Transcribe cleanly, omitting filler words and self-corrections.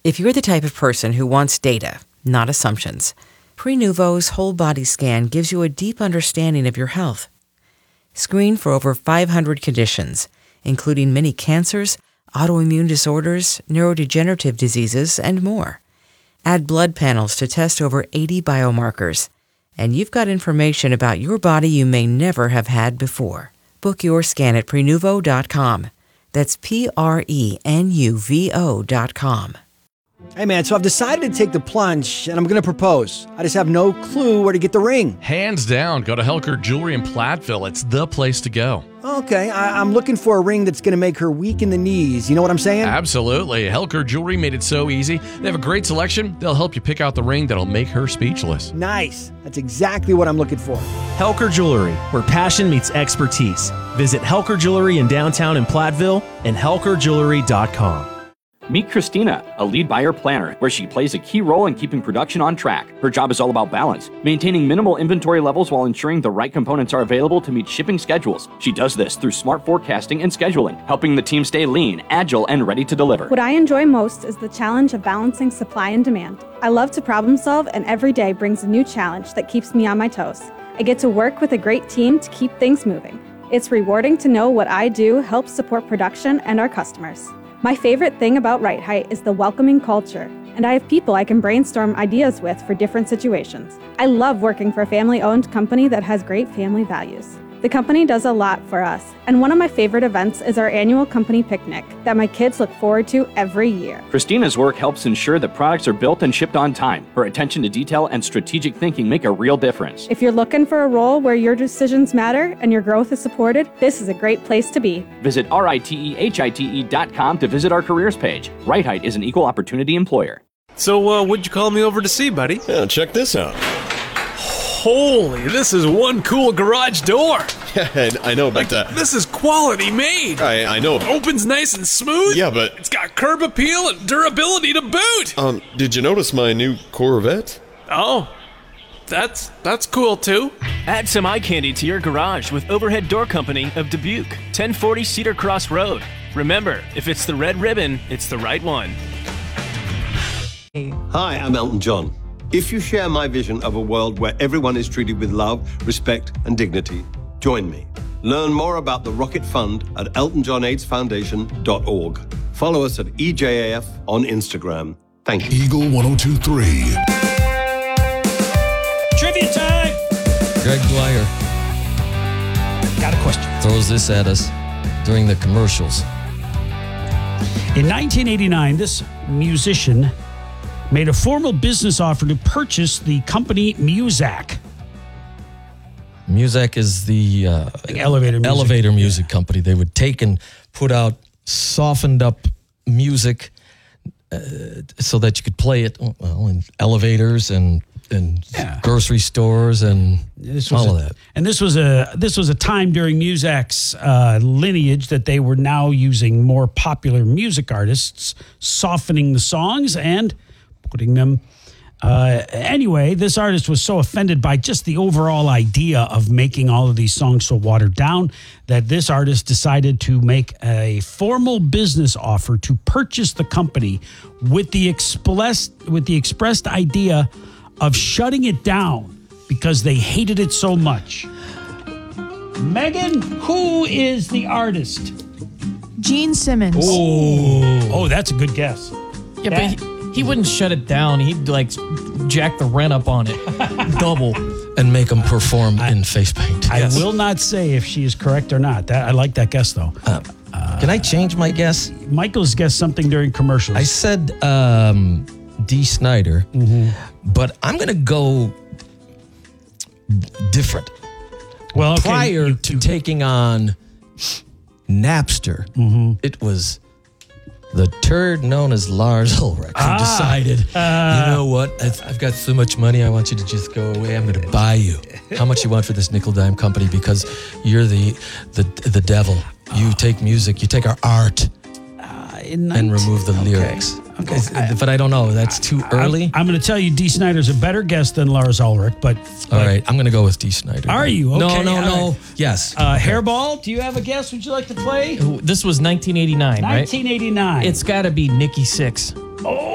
If you're the type of person who wants data, not assumptions, Prenuvo's whole body scan gives you a deep understanding of your health. Screen for over 500 conditions, including many cancers, autoimmune disorders, neurodegenerative diseases, and more. Add blood panels to test over 80 biomarkers, and you've got information about your body you may never have had before. Book your scan at Prenuvo.com. That's Prenuvo.com. Hey, man, so I've decided to take the plunge, and I'm going to propose. I just have no clue where to get the ring. Hands down, go to Helker Jewelry in Platteville. It's the place to go. Okay, I'm looking for a ring that's going to make her weak in the knees. You know what I'm saying? Absolutely. Helker Jewelry made it so easy. They have a great selection. They'll help you pick out the ring that'll make her speechless. Nice. That's exactly what I'm looking for. Helker Jewelry, where passion meets expertise. Visit Helker Jewelry in downtown in Platteville and helkerjewelry.com. Meet Christina, a lead buyer planner, where she plays a key role in keeping production on track. Her job is all about balance, maintaining minimal inventory levels while ensuring the right components are available to meet shipping schedules. She does this through smart forecasting and scheduling, helping the team stay lean, agile, and ready to deliver. What I enjoy most is the challenge of balancing supply and demand. I love to problem solve, and every day brings a new challenge that keeps me on my toes. I get to work with a great team to keep things moving. It's rewarding to know what I do helps support production and our customers. My favorite thing about Right Height is the welcoming culture, and I have people I can brainstorm ideas with for different situations. I love working for a family-owned company that has great family values. The company does a lot for us, and one of my favorite events is our annual company picnic that my kids look forward to every year. Christina's work helps ensure that products are built and shipped on time. Her attention to detail and strategic thinking make a real difference. If you're looking for a role where your decisions matter and your growth is supported, this is a great place to be. Visit RITEHITE.com to visit our careers page. Right Height is an equal opportunity employer. So, what'd you call me over to see, buddy? Yeah, check this out. Holy, this is one cool garage door. Yeah, I know, but this is quality made. I know. It opens nice and smooth. Yeah, but it's got curb appeal and durability to boot. Did you notice my new Corvette? Oh, that's cool too. Add some eye candy to your garage with Overhead Door Company of Dubuque, 1040 Cedar Cross Road. Remember, if it's the red ribbon, it's the right one. Hi, I'm Elton John. If you share my vision of a world where everyone is treated with love, respect, and dignity, join me. Learn more about the Rocket Fund at eltonjohnaidesfoundation.org. Follow us at EJAF on Instagram. Thank you. Eagle 102.3. Trivia time! Greg Dwyer got a question. Throws this at us during the commercials. In 1989, this musician made a formal business offer to purchase the company Muzak. Muzak is the elevator music company. They would take and put out softened up music so that you could play it in elevators and grocery stores and all of that. And this was a time during Muzak's lineage that they were now using more popular music artists, softening the songs and putting them. Anyway, this artist was so offended by just the overall idea of making all of these songs so watered down that this artist decided to make a formal business offer to purchase the company with the expressed idea of shutting it down because they hated it so much. Megan, who is the artist? Gene Simmons. Oh, that's a good guess. Yeah, but he wouldn't shut it down. He'd jack the rent up on it, double, and make them perform in face paint. I will not say if she is correct or not. I like that guess though. Can I change my guess? Michael's guessed something during commercials. I said Dee Snider, but I'm going to go different. Well, okay, prior to taking on Napster, it was the turd known as Lars Ulrich who decided, you know what, I've got so much money, I want you to just go away. I'm going to buy you. How much you want for this nickel dime company? Because you're the devil. You take music, you take our art, and remove the lyrics. Okay. But I don't know. That's too early. I'm going to tell you Dee Snider's a better guess than Lars Ulrich, but all right, I'm going to go with Dee Snider. Are you? Okay. No. Right. Yes. Hairball, do you have a guess? Would you like to play? This was 1989, right? 1989. It's got to be Nikki Sixx. Oh.